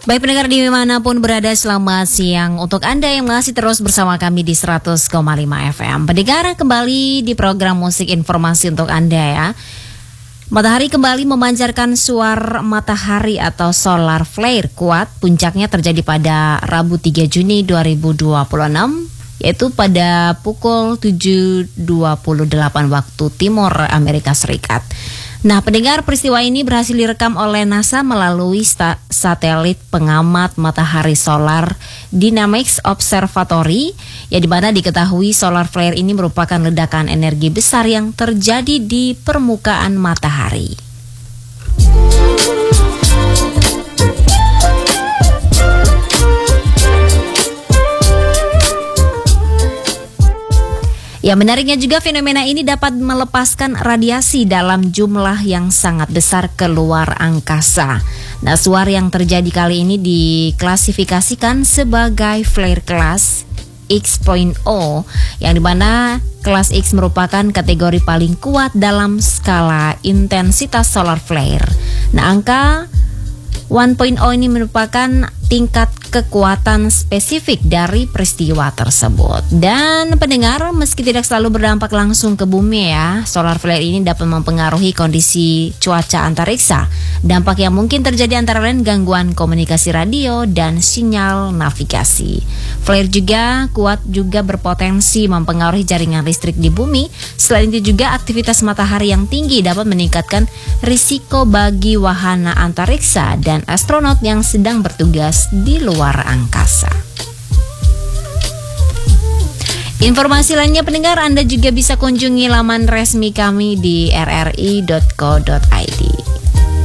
Baik pendengar dimanapun berada, selamat siang untuk Anda yang masih terus bersama kami di 100,5 FM. Pendengar, kembali di program musik informasi untuk Anda ya. Matahari kembali memancarkan suar matahari atau solar flare kuat. Puncaknya terjadi pada Rabu 3 Juni 2026, yaitu pada pukul 7.28 waktu Timur Amerika Serikat. Nah, pendengar, peristiwa ini berhasil direkam oleh NASA melalui satelit pengamat matahari solar Dynamics Observatory, yang dimana diketahui solar flare ini merupakan ledakan energi besar yang terjadi di permukaan matahari. Ya, menariknya juga fenomena ini dapat melepaskan radiasi dalam jumlah yang sangat besar keluar angkasa. Nah, suar yang terjadi kali ini diklasifikasikan sebagai flare kelas X.0, yang dimana kelas X merupakan kategori paling kuat dalam skala intensitas solar flare. Nah, angka 1.0 ini merupakan tingkat kekuatan spesifik dari peristiwa tersebut. Dan pendengar, meski tidak selalu berdampak langsung ke bumi ya, solar flare ini dapat mempengaruhi kondisi cuaca antariksa. Dampak yang mungkin terjadi antara lain gangguan komunikasi radio dan sinyal navigasi. Flare juga kuat juga berpotensi mempengaruhi jaringan listrik di bumi. Selain itu juga aktivitas matahari yang tinggi dapat meningkatkan risiko bagi wahana antariksa dan astronot yang sedang bertugas di luar angkasa. Informasi lainnya pendengar, Anda juga bisa kunjungi laman resmi kami di rri.co.id.